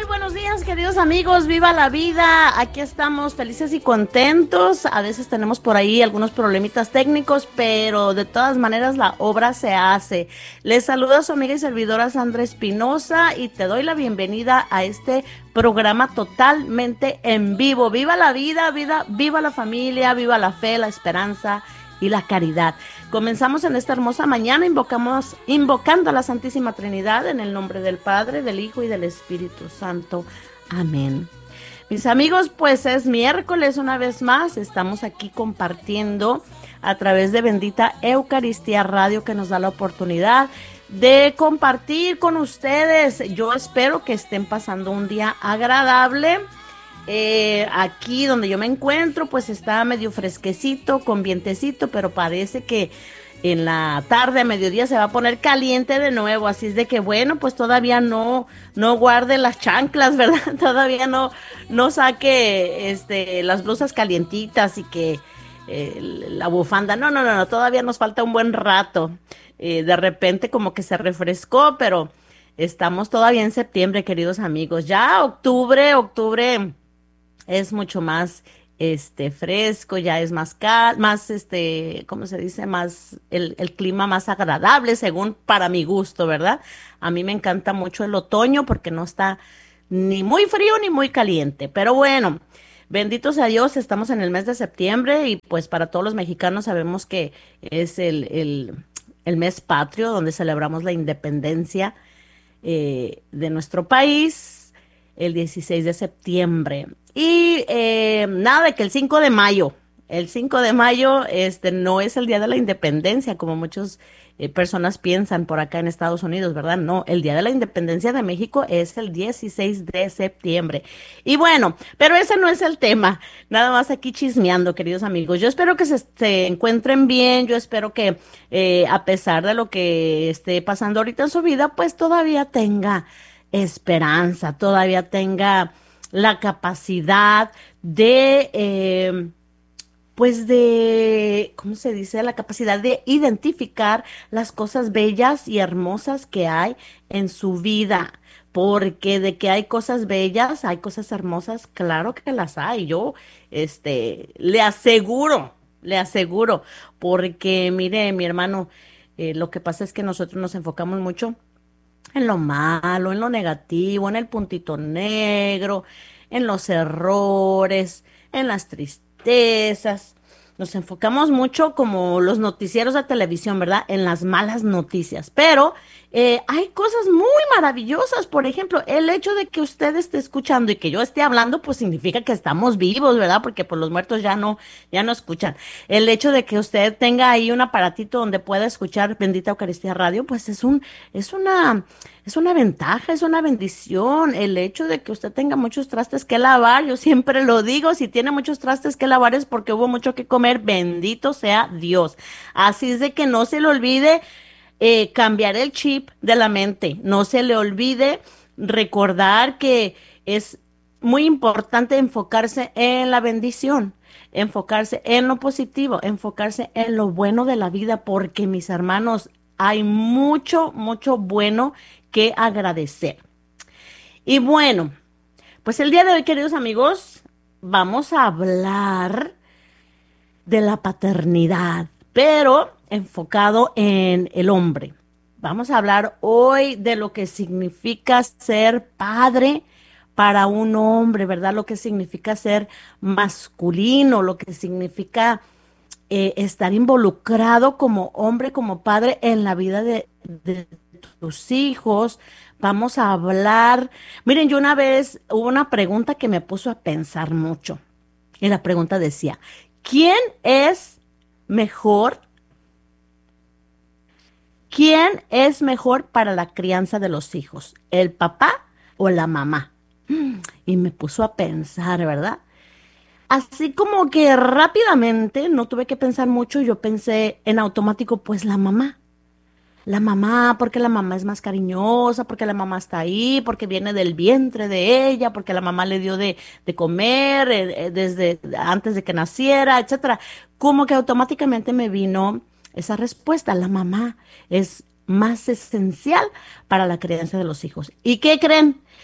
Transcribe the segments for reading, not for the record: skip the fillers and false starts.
Muy buenos días, queridos amigos, viva la vida, aquí estamos felices y contentos, a veces tenemos por ahí algunos problemitas técnicos, pero de todas maneras la obra se hace. Les saluda su amiga y servidora Sandra Espinosa y te doy la bienvenida a este programa totalmente en vivo. Viva la vida, viva la familia, viva la fe, la esperanza y la caridad. Comenzamos en esta hermosa mañana, invocando a la Santísima Trinidad en el nombre del Padre, del Hijo y del Espíritu Santo. Amén. Mis amigos, pues es miércoles una vez más, estamos aquí compartiendo a través de Bendita Eucaristía Radio, que nos da la oportunidad de compartir con ustedes. Yo espero que estén pasando un día agradable. Aquí donde yo me encuentro pues está medio fresquecito, con vientecito, pero parece que en la tarde a mediodía se va a poner caliente de nuevo, así es de que bueno, pues todavía no guarde las chanclas, ¿verdad? Todavía no saque las blusas calientitas y que la bufanda, no, todavía nos falta un buen rato. De repente como que se refrescó, pero estamos todavía en septiembre, queridos amigos. Ya octubre es mucho más fresco, ya es más ¿cómo se dice? Más el clima más agradable según para mi gusto, ¿verdad? A mí me encanta mucho el otoño porque no está ni muy frío ni muy caliente, pero bueno, bendito sea Dios, estamos en el mes de septiembre y pues para todos los mexicanos sabemos que es el mes patrio donde celebramos la independencia de nuestro país el 16 de septiembre. Y nada de que el 5 de mayo no es el día de la independencia, como muchas personas piensan por acá en Estados Unidos, ¿verdad? No, el día de la independencia de México es el 16 de septiembre. Y bueno, pero ese no es el tema, nada más aquí chismeando, queridos amigos. Yo espero que se encuentren bien, yo espero que a pesar de lo que esté pasando ahorita en su vida, pues todavía tenga esperanza, todavía tenga la capacidad de, ¿cómo se dice? La capacidad de identificar las cosas bellas y hermosas que hay en su vida. Porque de que hay cosas bellas, hay cosas hermosas, claro que las hay. Yo, le aseguro, porque mire, mi hermano, lo que pasa es que nosotros nos enfocamos mucho en lo malo, en lo negativo, en el puntito negro, en los errores, en las tristezas. Nos enfocamos mucho como los noticieros de televisión, ¿verdad? En las malas noticias. Pero hay cosas muy maravillosas. Por ejemplo, el hecho de que usted esté escuchando y que yo esté hablando, pues significa que estamos vivos, ¿verdad? Porque pues los muertos ya no escuchan. El hecho de que usted tenga ahí un aparatito donde pueda escuchar Bendita Eucaristía Radio, pues es una es una ventaja, es una bendición el hecho de que usted tenga muchos trastes que lavar. Yo siempre lo digo, si tiene muchos trastes que lavar es porque hubo mucho que comer, bendito sea Dios. Así es de que no se le olvide cambiar el chip de la mente, no se le olvide recordar que es muy importante enfocarse en la bendición, enfocarse en lo positivo, enfocarse en lo bueno de la vida, porque mis hermanos, hay mucho bueno que agradecer. Y bueno, pues el día de hoy, queridos amigos, vamos a hablar de la paternidad, pero enfocado en el hombre. Vamos a hablar hoy de lo que significa ser padre para un hombre, ¿verdad? Lo que significa ser masculino, lo que significa estar involucrado como hombre, como padre en la vida de tus hijos. Vamos a hablar. Miren, yo una vez hubo una pregunta que me puso a pensar mucho. Y la pregunta decía, ¿quién es mejor? ¿Quién es mejor para la crianza de los hijos? ¿El papá o la mamá? Y me puso a pensar, ¿verdad? Así como que rápidamente, no tuve que pensar mucho, yo pensé en automático, pues la mamá. La mamá, porque la mamá es más cariñosa, porque la mamá está ahí, porque viene del vientre de ella, porque la mamá le dio de comer desde antes de que naciera, etcétera. Como que automáticamente me vino esa respuesta. La mamá es más esencial para la crianza de los hijos. ¿Y qué creen?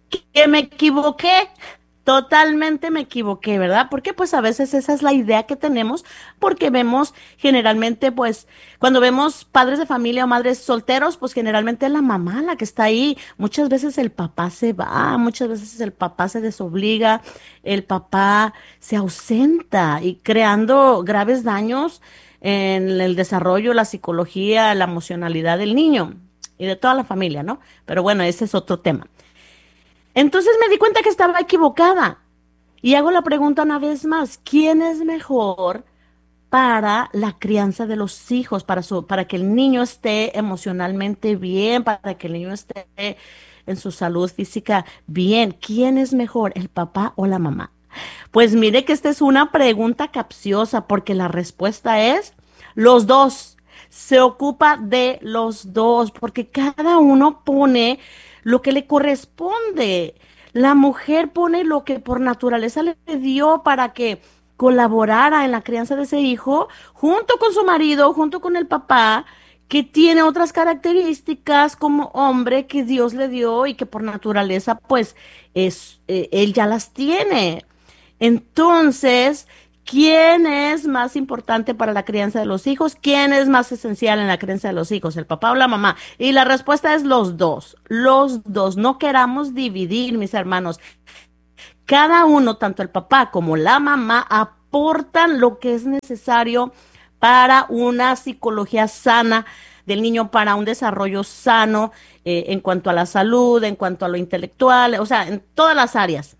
que me equivoqué, totalmente me equivoqué, ¿verdad? Porque pues a veces esa es la idea que tenemos, porque vemos generalmente, pues, cuando vemos padres de familia o madres solteros, pues generalmente es la mamá la que está ahí. Muchas veces el papá se va, muchas veces el papá se desobliga, el papá se ausenta y creando graves daños en el desarrollo, la psicología, la emocionalidad del niño y de toda la familia, ¿no? Pero bueno, ese es otro tema. Entonces me di cuenta que estaba equivocada y hago la pregunta una vez más, ¿quién es mejor para la crianza de los hijos, para que el niño esté emocionalmente bien, para que el niño esté en su salud física bien? ¿Quién es mejor, el papá o la mamá? Pues mire que esta es una pregunta capciosa porque la respuesta es los dos. Se ocupa de los dos porque cada uno pone lo que le corresponde. La mujer pone lo que por naturaleza le dio para que colaborara en la crianza de ese hijo junto con su marido, junto con el papá, que tiene otras características como hombre que Dios le dio y que por naturaleza pues él ya las tiene. Entonces, ¿quién es más importante para la crianza de los hijos? ¿Quién es más esencial en la crianza de los hijos, el papá o la mamá? Y la respuesta es los dos, los dos. No queramos dividir, mis hermanos. Cada uno, tanto el papá como la mamá, aportan lo que es necesario para una psicología sana del niño, para un desarrollo sano en cuanto a la salud, en cuanto a lo intelectual, o sea, en todas las áreas.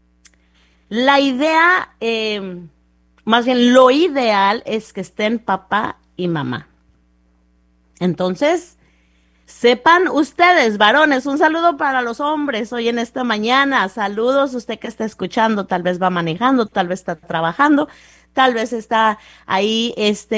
La idea, más bien lo ideal es que estén papá y mamá. Entonces, sepan ustedes, varones, un saludo para los hombres hoy en esta mañana. Saludos, usted que está escuchando, tal vez va manejando, tal vez está trabajando, tal vez está ahí,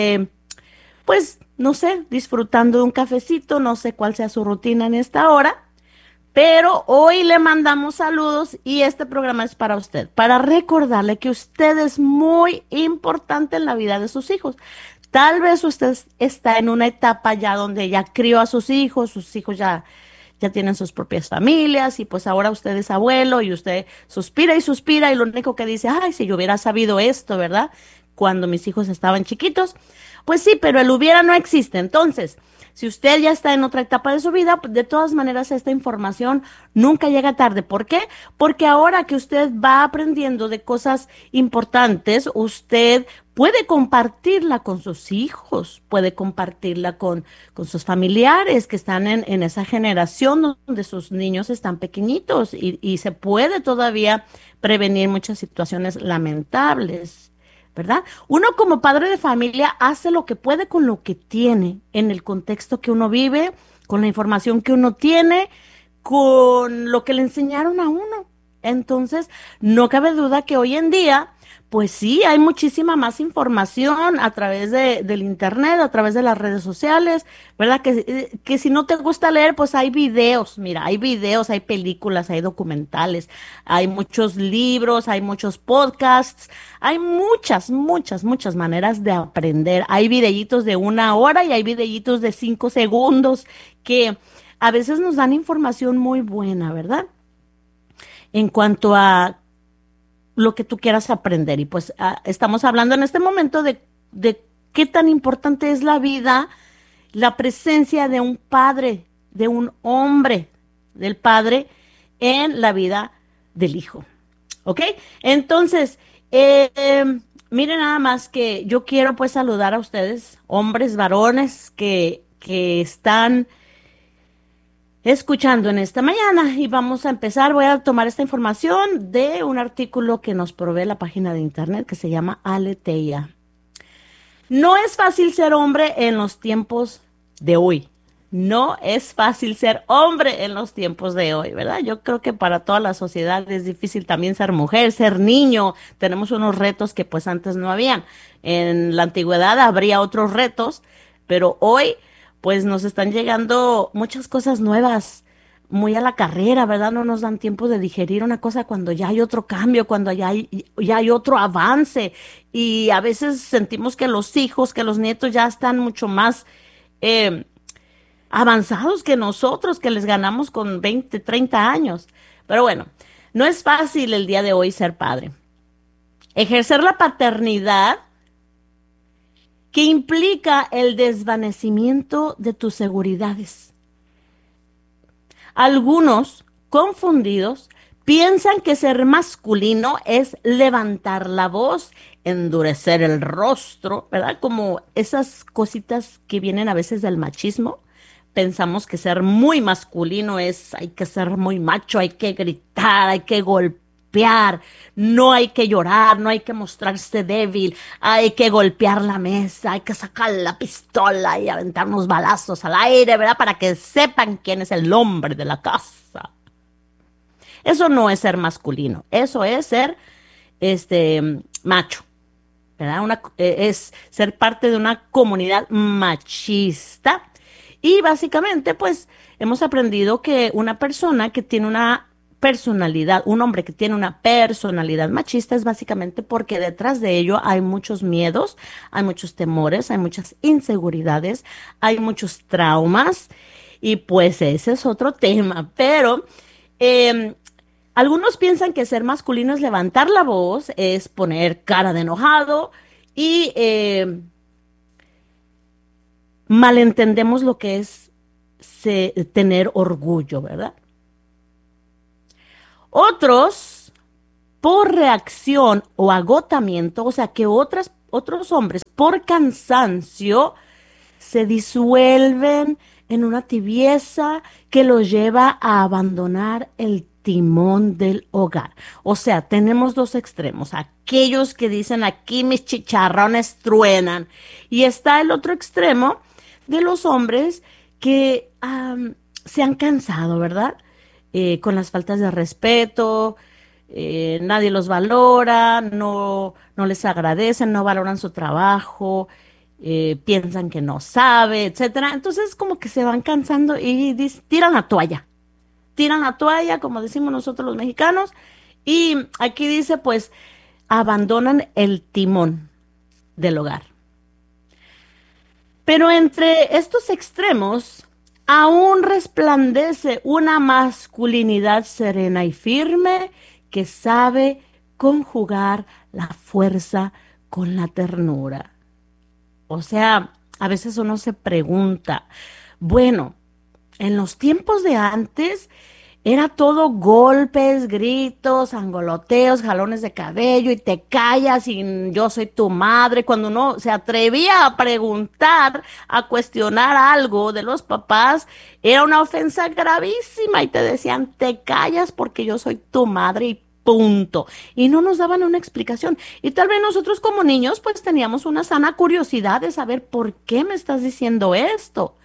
pues, no sé, disfrutando de un cafecito, no sé cuál sea su rutina en esta hora. Pero hoy le mandamos saludos y este programa es para usted, para recordarle que usted es muy importante en la vida de sus hijos. Tal vez usted está en una etapa ya donde ya crió a sus hijos ya tienen sus propias familias y pues ahora usted es abuelo y usted suspira y lo único que dice, ay, si yo hubiera sabido esto, ¿verdad? Cuando mis hijos estaban chiquitos. Pues sí, pero el hubiera no existe. Entonces, si usted ya está en otra etapa de su vida, pues, de todas maneras esta información nunca llega tarde. ¿Por qué? Porque ahora que usted va aprendiendo de cosas importantes, usted puede compartirla con sus hijos, puede compartirla con sus familiares que están en esa generación donde sus niños están pequeñitos y se puede todavía prevenir muchas situaciones lamentables. ¿Verdad? Uno como padre de familia hace lo que puede con lo que tiene, en el contexto que uno vive, con la información que uno tiene, con lo que le enseñaron a uno. Entonces, no cabe duda que hoy en día, pues sí, hay muchísima más información a través del internet, a través de las redes sociales, ¿verdad? Que si no te gusta leer, pues hay videos, mira, hay videos, hay películas, hay documentales, hay muchos libros, hay muchos podcasts, hay muchas maneras de aprender. Hay videitos de 1 hora y hay videitos de 5 segundos que a veces nos dan información muy buena, ¿verdad? En cuanto a lo que tú quieras aprender. Y pues estamos hablando en este momento de qué tan importante es la vida, la presencia de un padre, de un hombre, del padre en la vida del hijo. ¿Ok? Entonces, miren nada más que yo quiero pues saludar a ustedes, hombres, varones que están escuchando en esta mañana y vamos a empezar. Voy a tomar esta información de un artículo que nos provee la página de internet que se llama Aleteia. No es fácil ser hombre en los tiempos de hoy. No es fácil ser hombre en los tiempos de hoy, ¿verdad? Yo creo que para toda la sociedad es difícil también ser mujer, ser niño. Tenemos unos retos que pues antes no habían. En la antigüedad habría otros retos, pero hoy pues nos están llegando muchas cosas nuevas, muy a la carrera, ¿verdad? No nos dan tiempo de digerir una cosa cuando ya hay otro cambio, cuando ya hay otro avance. Y a veces sentimos que los hijos, que los nietos ya están mucho más eh, avanzados que nosotros, que les ganamos con 20, 30 años. Pero bueno, no es fácil el día de hoy ser padre. Ejercer la paternidad que implica el desvanecimiento de tus seguridades. Algunos, confundidos, piensan que ser masculino es levantar la voz, endurecer el rostro, ¿verdad? Como esas cositas que vienen a veces del machismo. Pensamos que ser muy masculino es, hay que ser muy macho, hay que gritar, hay que golpear, no hay que llorar, no hay que mostrarse débil, hay que golpear la mesa, hay que sacar la pistola y aventar unos balazos al aire, ¿verdad? Para que sepan quién es el hombre de la casa. Eso no es ser masculino, eso es ser macho, ¿verdad? Es ser parte de una comunidad machista. Y básicamente, pues, hemos aprendido que una persona que tiene una personalidad, un hombre que tiene una personalidad machista es básicamente porque detrás de ello hay muchos miedos, hay muchos temores, hay muchas inseguridades, hay muchos traumas y pues ese es otro tema, pero eh, algunos piensan que ser masculino es levantar la voz, es poner cara de enojado y malentendemos lo que es tener orgullo, ¿verdad? Otros, por reacción o agotamiento, o sea, que otros hombres por cansancio se disuelven en una tibieza que los lleva a abandonar el timón del hogar. O sea, tenemos dos extremos, aquellos que dicen aquí mis chicharrones truenan y está el otro extremo de los hombres que se han cansado, ¿verdad? Con las faltas de respeto, nadie los valora, no les agradecen, no valoran su trabajo, piensan que no sabe, etcétera. Entonces como que se van cansando y tiran la toalla, como decimos nosotros los mexicanos, y aquí dice pues abandonan el timón del hogar. Pero entre estos extremos aún resplandece una masculinidad serena y firme que sabe conjugar la fuerza con la ternura. O sea, a veces uno se pregunta, bueno, en los tiempos de antes era todo golpes, gritos, angoloteos, jalones de cabello y te callas y yo soy tu madre. Cuando uno se atrevía a preguntar, a cuestionar algo de los papás, era una ofensa gravísima y te decían, te callas porque yo soy tu madre y punto. Y no nos daban una explicación. Y tal vez nosotros como niños pues teníamos una sana curiosidad de saber por qué me estás diciendo esto.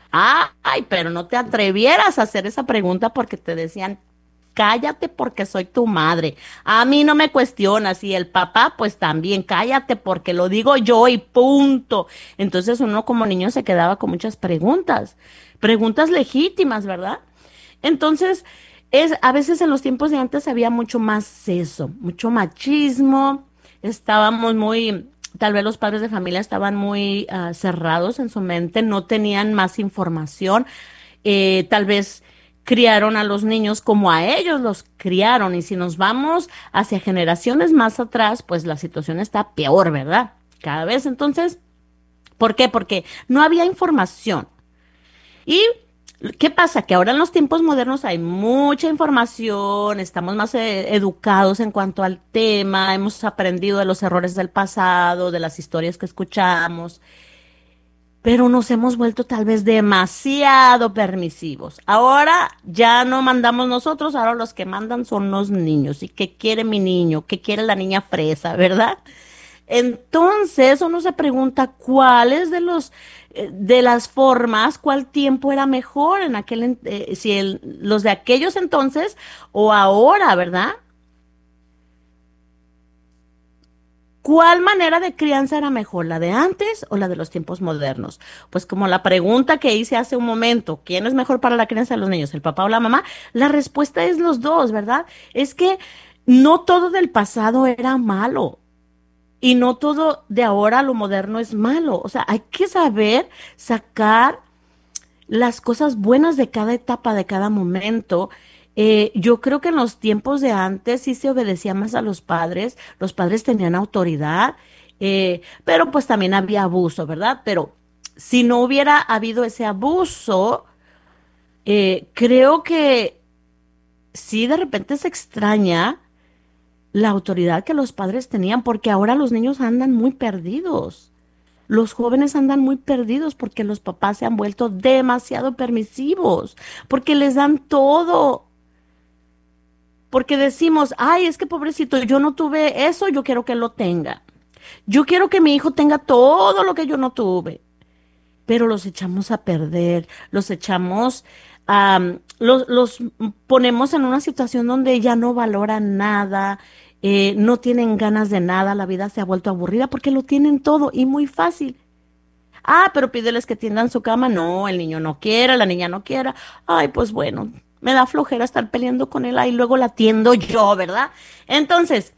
Ay, pero no te atrevieras a hacer esa pregunta porque te decían, cállate porque soy tu madre. A mí no me cuestionas y el papá pues también, cállate porque lo digo yo y punto. Entonces uno como niño se quedaba con muchas preguntas, preguntas legítimas, ¿verdad? Entonces, a veces en los tiempos de antes había mucho más eso, mucho machismo, estábamos muy, tal vez los padres de familia estaban muy cerrados en su mente, no tenían más información, tal vez criaron a los niños como a ellos los criaron y si nos vamos hacia generaciones más atrás, pues la situación está peor, ¿verdad? Cada vez entonces, ¿por qué? Porque no había información. Y ¿qué pasa? Que ahora en los tiempos modernos hay mucha información, estamos más educados en cuanto al tema, hemos aprendido de los errores del pasado, de las historias que escuchamos, pero nos hemos vuelto tal vez demasiado permisivos. Ahora ya no mandamos nosotros, ahora los que mandan son los niños. ¿Y qué quiere mi niño? ¿Qué quiere la niña fresa, verdad? Entonces uno se pregunta cuáles de las formas, cuál tiempo era mejor en si los de aquellos entonces o ahora, ¿verdad? ¿Cuál manera de crianza era mejor, la de antes o la de los tiempos modernos? Pues como la pregunta que hice hace un momento, ¿quién es mejor para la crianza de los niños, el papá o la mamá? La respuesta es los dos, ¿verdad? Es que no todo del pasado era malo. Y no todo de ahora lo moderno es malo. O sea, hay que saber sacar las cosas buenas de cada etapa, de cada momento. Yo creo que en los tiempos de antes sí se obedecía más a los padres tenían autoridad, pero pues también había abuso, ¿verdad? Pero si no hubiera habido ese abuso, creo que sí de repente se extraña la autoridad que los padres tenían, porque ahora los niños andan muy perdidos. Los jóvenes andan muy perdidos porque los papás se han vuelto demasiado permisivos, porque les dan todo, porque decimos, ay, es que pobrecito, yo no tuve eso, yo quiero que él lo tenga. Yo quiero que mi hijo tenga todo lo que yo no tuve, pero los echamos a perder, los echamos, los ponemos en una situación donde ya no valoran nada, no tienen ganas de nada, la vida se ha vuelto aburrida porque lo tienen todo y muy fácil. Ah, pero pídeles que tiendan su cama. No, el niño no quiera, la niña no quiera. Ay, pues bueno, me da flojera estar peleando con él ahí, luego la atiendo yo, ¿verdad? Entonces,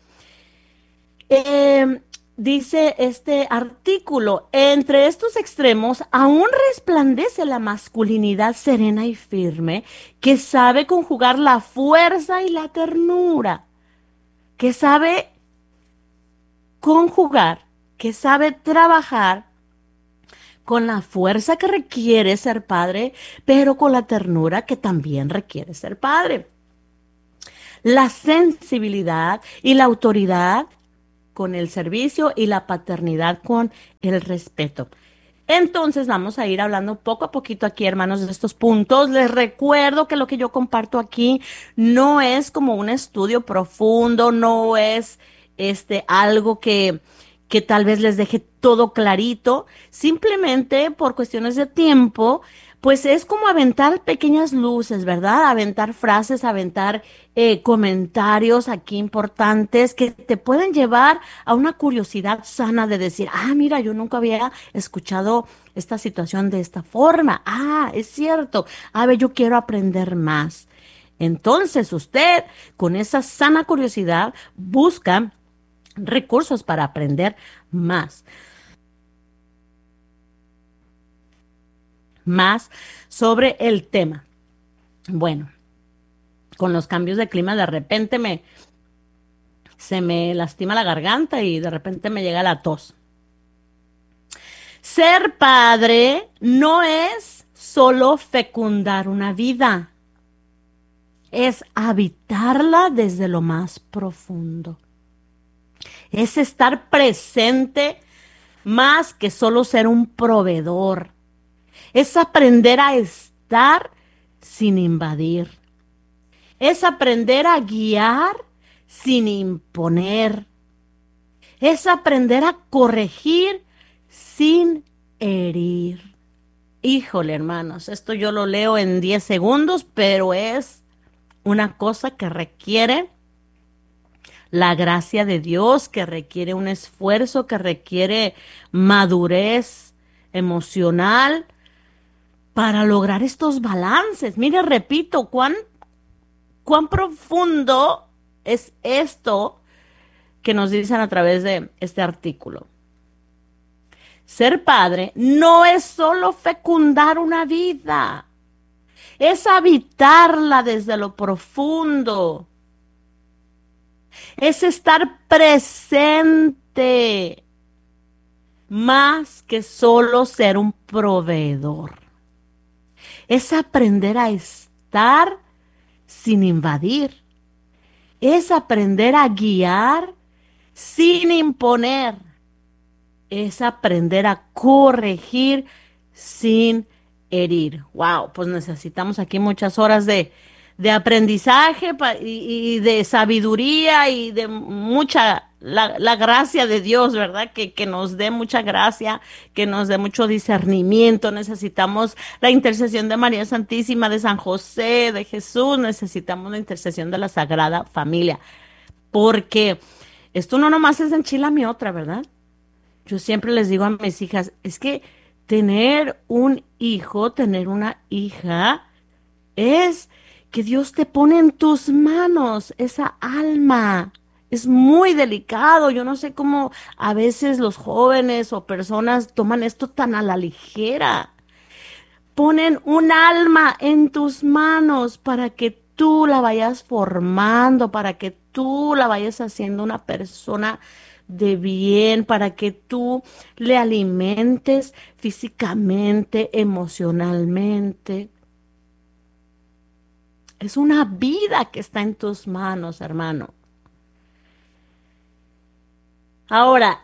dice este artículo, entre estos extremos aún resplandece la masculinidad serena y firme que sabe conjugar la fuerza y la ternura, que sabe conjugar, que sabe trabajar con la fuerza que requiere ser padre, pero con la ternura que también requiere ser padre. La sensibilidad y la autoridad con el servicio y la paternidad con el respeto. Entonces vamos a ir hablando poco a poquito aquí, hermanos, de estos puntos. Les recuerdo que lo que yo comparto aquí no es como un estudio profundo, no es algo que tal vez les deje todo clarito. Simplemente por cuestiones de tiempo, pues es como aventar pequeñas luces, ¿verdad? Aventar frases, aventar comentarios aquí importantes que te pueden llevar a una curiosidad sana de decir, ah, mira, yo nunca había escuchado esta situación de esta forma. Ah, es cierto. A ver, yo quiero aprender más. Entonces usted, con esa sana curiosidad, busca recursos para aprender más, más sobre el tema. Bueno, con los cambios de clima de repente se me lastima la garganta y de repente me llega la tos. Ser padre no es solo fecundar una vida, es habitarla desde lo más profundo. Es estar presente más que solo ser un proveedor. Es aprender a estar sin invadir. Es aprender a guiar sin imponer. Es aprender a corregir sin herir. Híjole, hermanos, esto yo lo leo en 10 segundos, pero es una cosa que requiere la gracia de Dios, que requiere un esfuerzo, que requiere madurez emocional para lograr estos balances. Mire, repito, cuán profundo es esto que nos dicen a través de este artículo. Ser padre no es solo fecundar una vida, es habitarla desde lo profundo, es estar presente más que solo ser un proveedor. Es aprender a estar sin invadir. Es aprender a guiar sin imponer. Es aprender a corregir sin herir. Wow, pues necesitamos aquí muchas horas de aprendizaje y de sabiduría y de mucha, la gracia de Dios, ¿verdad? Que nos dé mucha gracia, que nos dé mucho discernimiento. Necesitamos la intercesión de María Santísima, de San José, de Jesús. Necesitamos la intercesión de la Sagrada Familia. Porque esto no nomás es enchila mi otra, ¿verdad? Yo siempre les digo a mis hijas, es que tener un hijo, tener una hija, es que Dios te pone en tus manos esa alma. Es muy delicado. Yo no sé cómo a veces los jóvenes o personas toman esto tan a la ligera. ponen un alma en tus manos para que tú la vayas formando, para que tú la vayas haciendo una persona de bien, para que tú le alimentes físicamente, emocionalmente. Es una vida que está en tus manos, hermano. Ahora,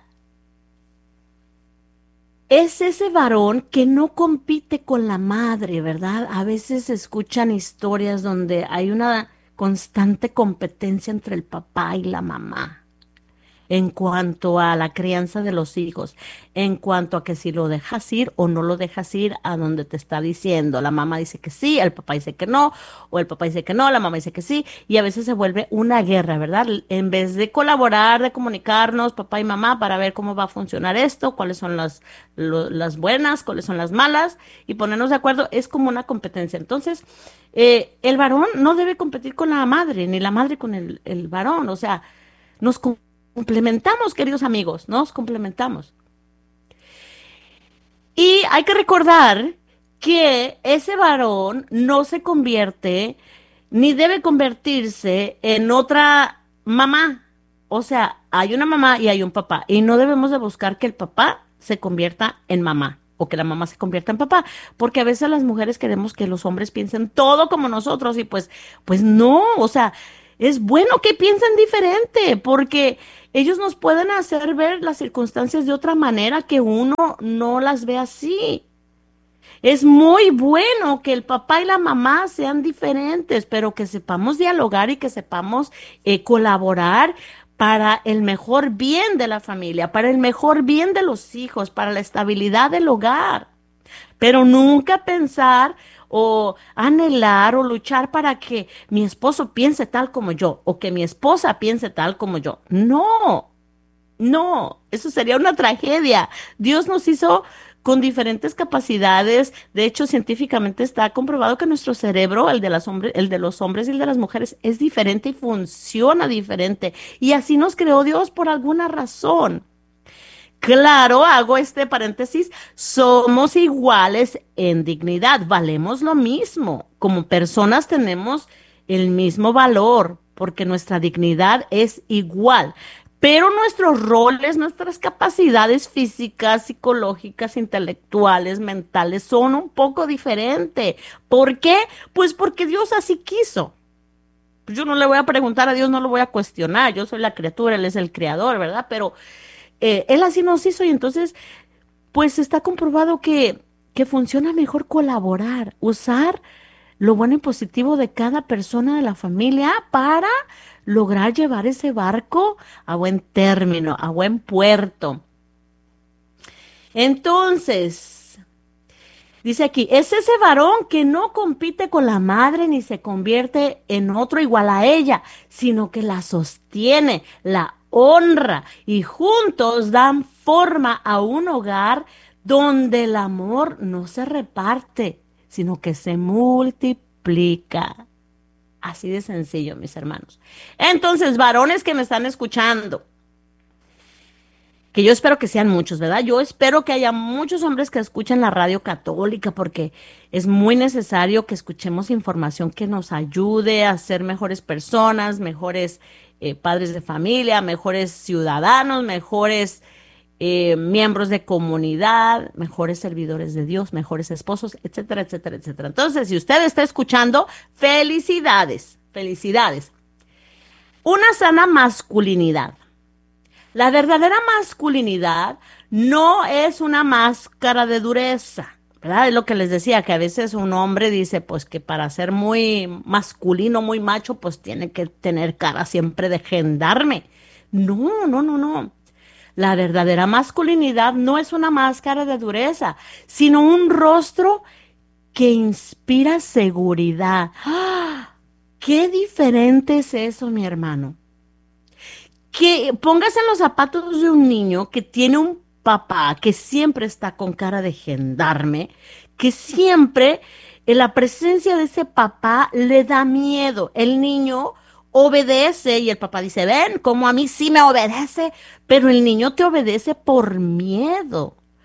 es ese varón que no compite con la madre, ¿verdad? A veces se escuchan historias donde hay una constante competencia entre el papá y la mamá en cuanto a la crianza de los hijos, en cuanto a que si lo dejas ir o no lo dejas ir a donde te está diciendo. La mamá dice que sí, el papá dice que no, o el papá dice que no, la mamá dice que sí, y a veces se vuelve una guerra, ¿verdad? En vez de colaborar, de comunicarnos, papá y mamá, para ver cómo va a funcionar esto, cuáles son las buenas, cuáles son las malas, y ponernos de acuerdo, es como una competencia. Entonces, el varón no debe competir con la madre, ni la madre con el varón, o sea, nos complementamos, queridos amigos, nos complementamos. Y hay que recordar que ese varón no se convierte ni debe convertirse en otra mamá. O sea, hay una mamá y hay un papá. Y no debemos de buscar que el papá se convierta en mamá o que la mamá se convierta en papá, porque a veces las mujeres queremos que los hombres piensen todo como nosotros y pues no, o sea, es bueno que piensen diferente, porque ellos nos pueden hacer ver las circunstancias de otra manera que uno no las ve así. Es muy bueno que el papá y la mamá sean diferentes, pero que sepamos dialogar y que sepamos colaborar para el mejor bien de la familia, para el mejor bien de los hijos, para la estabilidad del hogar. Pero nunca pensar o anhelar o luchar para que mi esposo piense tal como yo o que mi esposa piense tal como yo. No, no, eso sería una tragedia. Dios nos hizo con diferentes capacidades. De hecho, científicamente está comprobado que nuestro cerebro, el de los hombres y el de las mujeres, es diferente y funciona diferente. Y así nos creó Dios por alguna razón. Claro, hago este paréntesis, somos iguales en dignidad, valemos lo mismo. Como personas tenemos el mismo valor porque nuestra dignidad es igual. Pero nuestros roles, nuestras capacidades físicas, psicológicas, intelectuales, mentales son un poco diferentes. ¿Por qué? Pues porque Dios así quiso. Yo no le voy a preguntar a Dios, no lo voy a cuestionar. Yo soy la criatura, Él es el creador, ¿verdad? Pero él así nos hizo y entonces, pues está comprobado que funciona mejor colaborar, usar lo bueno y positivo de cada persona de la familia para lograr llevar ese barco a buen término, a buen puerto. Entonces, dice aquí, es ese varón que no compite con la madre ni se convierte en otro igual a ella, sino que la sostiene, la honra y juntos dan forma a un hogar donde el amor no se reparte, sino que se multiplica. Así de sencillo, mis hermanos. Entonces, varones que me están escuchando, que yo espero que sean muchos, ¿verdad? Yo espero que haya muchos hombres que escuchen la radio católica porque es muy necesario que escuchemos información que nos ayude a ser mejores personas, mejores padres de familia, mejores ciudadanos, mejores miembros de comunidad, mejores servidores de Dios, mejores esposos, etcétera, etcétera, etcétera. Entonces, si usted está escuchando, felicidades, felicidades. Una sana masculinidad. La verdadera masculinidad no es una máscara de dureza, ¿verdad? Es lo que les decía, que a veces un hombre dice, pues que para ser muy masculino, muy macho, pues tiene que tener cara siempre de gendarme. No, no, no, no. La verdadera masculinidad no es una máscara de dureza, sino un rostro que inspira seguridad. ¡Ah! Qué diferente es eso, mi hermano. Que póngase en los zapatos de un niño que tiene un papá que siempre está con cara de gendarme, que siempre en la presencia de ese papá le da miedo. El niño obedece y el papá dice, ven, como a mí sí me obedece, pero el niño te obedece por miedo.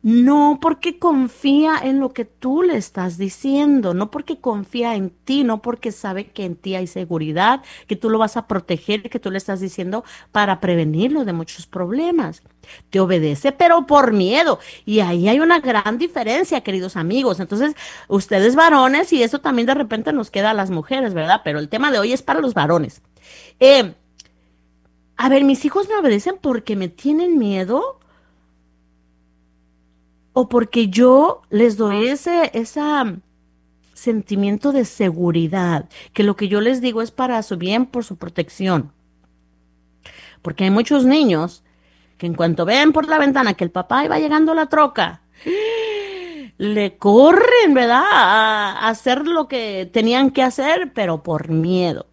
No porque confía en lo que tú le estás diciendo, no porque confía en ti, no porque sabe que en ti hay seguridad, que tú lo vas a proteger, que tú le estás diciendo para prevenirlo de muchos problemas. Te obedece, pero por miedo. Y ahí hay una gran diferencia, queridos amigos. Entonces, ustedes varones, y eso también de repente nos queda a las mujeres, ¿verdad? Pero el tema de hoy es para los varones. Eh, a ver, mis hijos me obedecen porque me tienen miedo o porque yo les doy ese sentimiento de seguridad, que lo que yo les digo es para su bien, por su protección. Porque hay muchos niños que en cuanto ven por la ventana que el papá iba llegando a la troca, le corren, ¿verdad? A hacer lo que tenían que hacer, pero por miedo.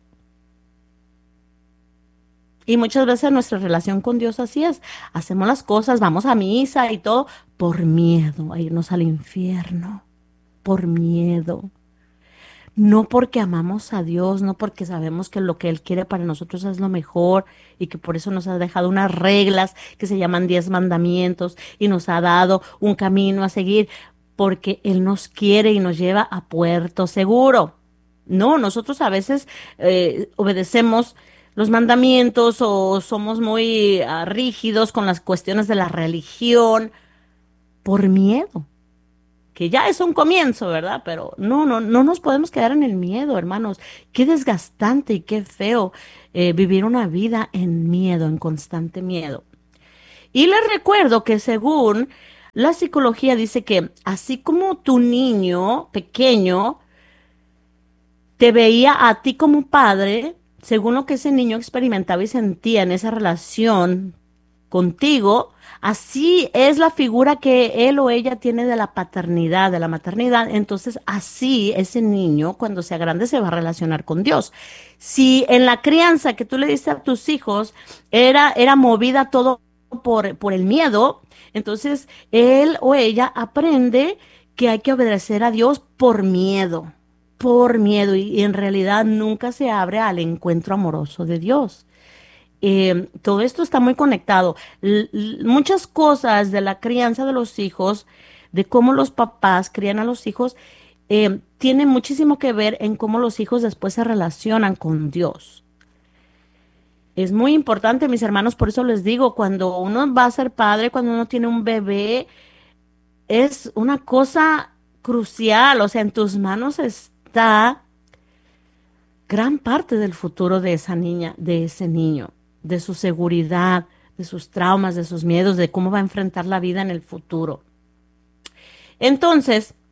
Y muchas veces nuestra relación con Dios así es. Hacemos las cosas, vamos a misa y todo por miedo a irnos al infierno, por miedo. No porque amamos a Dios, no porque sabemos que lo que Él quiere para nosotros es lo mejor y que por eso nos ha dejado unas reglas que se llaman 10 mandamientos y nos ha dado un camino a seguir, porque Él nos quiere y nos lleva a puerto seguro. No, nosotros a veces obedecemos los mandamientos o somos muy rígidos con las cuestiones de la religión por miedo, que ya es un comienzo, ¿verdad? Pero no nos podemos quedar en el miedo, hermanos. Qué desgastante y qué feo vivir una vida en miedo, en constante miedo. Y les recuerdo que según la psicología dice que así como tu niño pequeño te veía a ti como padre, según lo que ese niño experimentaba y sentía en esa relación contigo, así es la figura que él o ella tiene de la paternidad, de la maternidad. Entonces, así ese niño, cuando sea grande, se va a relacionar con Dios. Si en la crianza que tú le diste a tus hijos era movida todo por el miedo, entonces él o ella aprende que hay que obedecer a Dios por miedo, y en realidad nunca se abre al encuentro amoroso de Dios. Todo esto está muy conectado. Muchas cosas de la crianza de los hijos, de cómo los papás crían a los hijos, tiene muchísimo que ver en cómo los hijos después se relacionan con Dios. Es muy importante, mis hermanos, por eso les digo, cuando uno va a ser padre, cuando uno tiene un bebé, es una cosa crucial, o sea, en tus manos está gran parte del futuro de esa niña, de ese niño, de su seguridad, de sus traumas, de sus miedos, de cómo va a enfrentar la vida en el futuro. Entonces,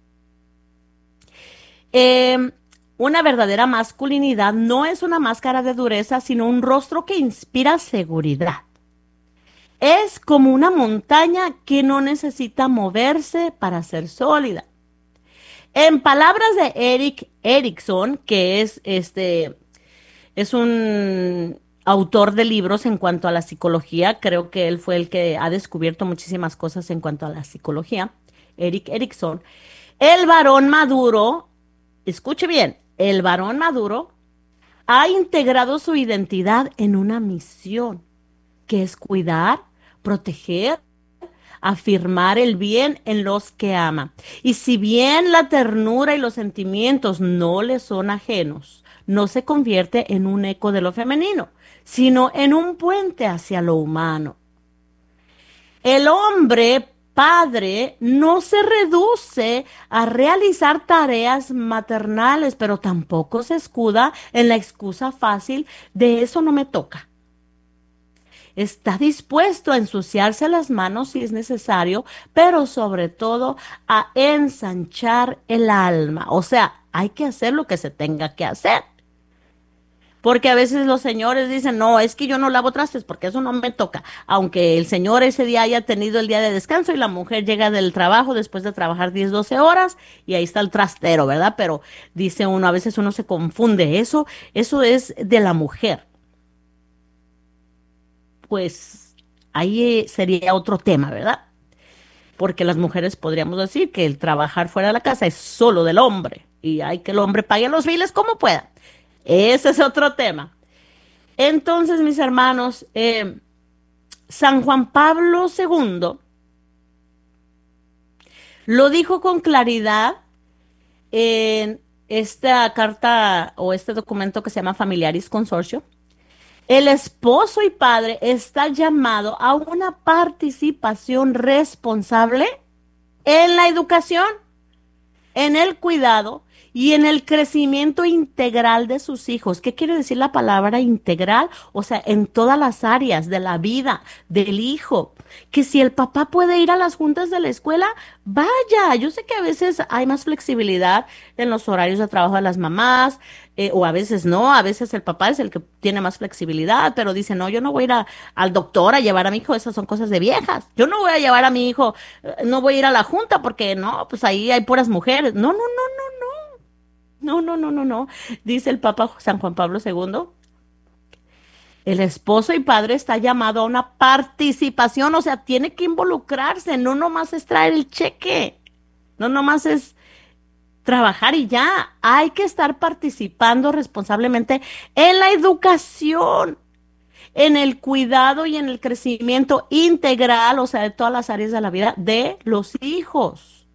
eh, una verdadera masculinidad no es una máscara de dureza, sino un rostro que inspira seguridad. Es como una montaña que no necesita moverse para ser sólida. En palabras de Eric Erickson, que es un autor de libros en cuanto a la psicología. Creo que él fue el que ha descubierto muchísimas cosas en cuanto a la psicología. Eric Erickson. El varón maduro, escuche bien, el varón maduro ha integrado su identidad en una misión, que es cuidar, proteger, afirmar el bien en los que ama. Y si bien la ternura y los sentimientos no le son ajenos, no se convierte en un eco de lo femenino, sino en un puente hacia lo humano. El hombre padre no se reduce a realizar tareas maternales, pero tampoco se escuda en la excusa fácil de eso no me toca. Está dispuesto a ensuciarse las manos si es necesario, pero sobre todo a ensanchar el alma. O sea, hay que hacer lo que se tenga que hacer. Porque a veces los señores dicen, no, es que yo no lavo trastes porque eso no me toca. Aunque el señor ese día haya tenido el día de descanso y la mujer llega del trabajo después de trabajar 10 12 horas y ahí está el trastero, ¿verdad? Pero dice uno, a veces uno se confunde. Eso es de la mujer. Pues ahí sería otro tema, ¿verdad? Porque las mujeres podríamos decir que el trabajar fuera de la casa es solo del hombre y hay que el hombre pague los biles como pueda. Ese es otro tema. Entonces, mis hermanos, San Juan Pablo II Lo dijo con claridad en esta carta o este documento que se llama Familiaris Consortio. El esposo y padre está llamado a una participación responsable en la educación, en el cuidado y en el crecimiento integral de sus hijos. ¿Qué quiere decir la palabra integral? O sea, en todas las áreas de la vida del hijo. Que si el papá puede ir a las juntas de la escuela, vaya. Yo sé que a veces hay más flexibilidad en los horarios de trabajo de las mamás, o a veces no, a veces el papá es el que tiene más flexibilidad, pero dice, no, yo no voy a ir al doctor a llevar a mi hijo, esas son cosas de viejas. Yo no voy a llevar a mi hijo, no voy a ir a la junta porque no, pues ahí hay puras mujeres. No, no, no, no, no, no, no, no. Dice el Papa San Juan Pablo II, el esposo y padre está llamado a una participación, o sea, tiene que involucrarse, no nomás es traer el cheque, no nomás es trabajar y ya, hay que estar participando responsablemente en la educación, en el cuidado y en el crecimiento integral, o sea, de todas las áreas de la vida de los hijos.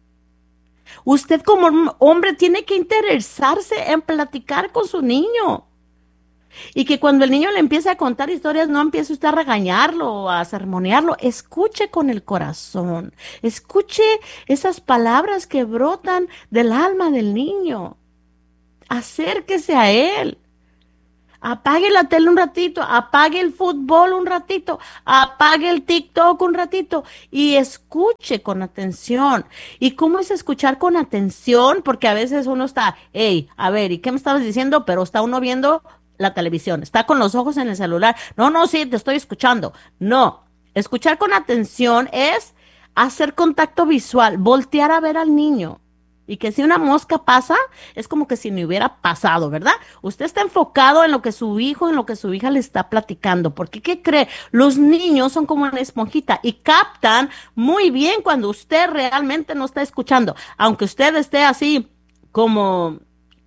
Usted como hombre tiene que interesarse en platicar con su niño. Y que cuando el niño le empiece a contar historias, no empiece usted a regañarlo o a sermonearlo. Escuche con el corazón. Escuche esas palabras que brotan del alma del niño. Acérquese a él. Apague la tele un ratito, apague el fútbol un ratito, apague el TikTok un ratito y escuche con atención. ¿Y cómo es escuchar con atención? Porque a veces uno está, hey, a ver, ¿y qué me estabas diciendo? Pero está uno viendo la televisión, está con los ojos en el celular. No, no, sí, te estoy escuchando. No, escuchar con atención es hacer contacto visual, voltear a ver al niño. Y que si una mosca pasa, es como que si no hubiera pasado, ¿verdad? Usted está enfocado en lo que su hijo, en lo que su hija le está platicando. Porque, ¿qué cree? Los niños son como una esponjita y captan muy bien cuando usted realmente no está escuchando. Aunque usted esté así como,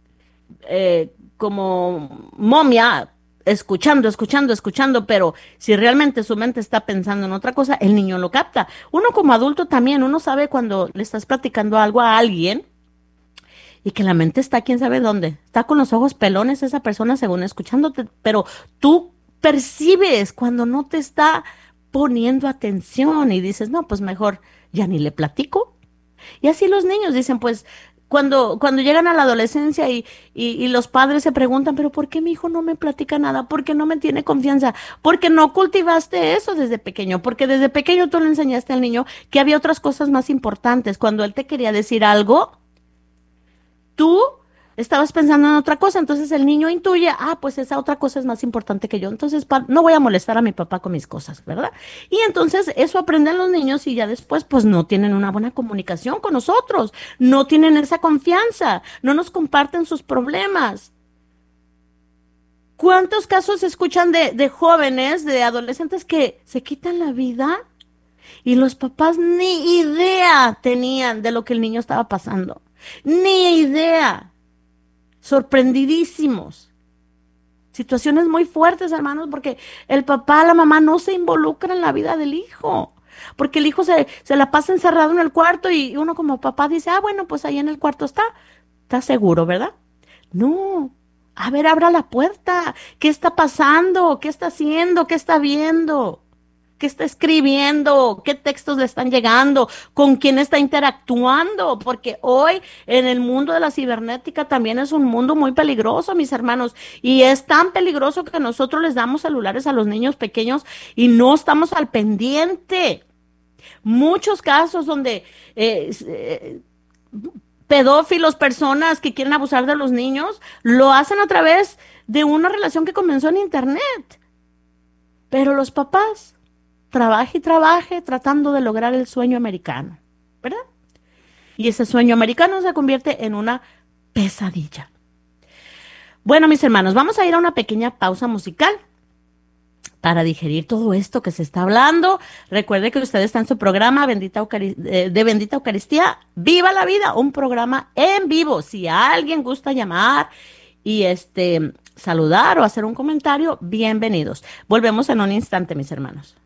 como momia, escuchando, escuchando, escuchando, pero si realmente su mente está pensando en otra cosa, el niño lo capta. Uno como adulto también, uno sabe cuando le estás platicando algo a alguien y que la mente está quién sabe dónde. Está con los ojos pelones esa persona según escuchándote, pero tú percibes cuando no te está poniendo atención y dices, no, pues mejor ya ni le platico. Y así los niños dicen, pues cuando llegan a la adolescencia y los padres se preguntan, pero ¿por qué mi hijo no me platica nada? ¿Por qué no me tiene confianza? Porque no cultivaste eso desde pequeño, porque desde pequeño tú le enseñaste al niño que había otras cosas más importantes. Cuando él te quería decir algo, tú estabas pensando en otra cosa, entonces el niño intuye, ah, pues esa otra cosa es más importante que yo, entonces no voy a molestar a mi papá con mis cosas, ¿verdad? Y entonces eso aprenden los niños y ya después pues no tienen una buena comunicación con nosotros, no tienen esa confianza, no nos comparten sus problemas. ¿Cuántos casos se escuchan de jóvenes, de adolescentes que se quitan la vida y los papás ni idea tenían de lo que el niño estaba pasando? Ni idea. Sorprendidísimos. Situaciones muy fuertes, hermanos, porque el papá, la mamá no se involucra en la vida del hijo. Porque el hijo se la pasa encerrado en el cuarto y uno como papá dice, ah, bueno, pues ahí en el cuarto está seguro, ¿verdad? No. A ver, abra la puerta. ¿Qué está pasando? ¿Qué está haciendo? ¿Qué está viendo? ¿Qué está escribiendo? ¿Qué textos le están llegando? ¿Con quién está interactuando? Porque hoy en el mundo de la cibernética también es un mundo muy peligroso, mis hermanos. Y es tan peligroso que nosotros les damos celulares a los niños pequeños y no estamos al pendiente. Muchos casos donde pedófilos, personas que quieren abusar de los niños, lo hacen a través de una relación que comenzó en internet. Pero los papás trabaje y trabaje tratando de lograr el sueño americano, ¿verdad? Y ese sueño americano se convierte en una pesadilla. Bueno, mis hermanos, vamos a ir a una pequeña pausa musical para digerir todo esto que se está hablando. Recuerde que usted está en su programa de Bendita Eucaristía, Viva la Vida, un programa en vivo. Si alguien gusta llamar y saludar o hacer un comentario, bienvenidos. Volvemos en un instante, mis hermanos.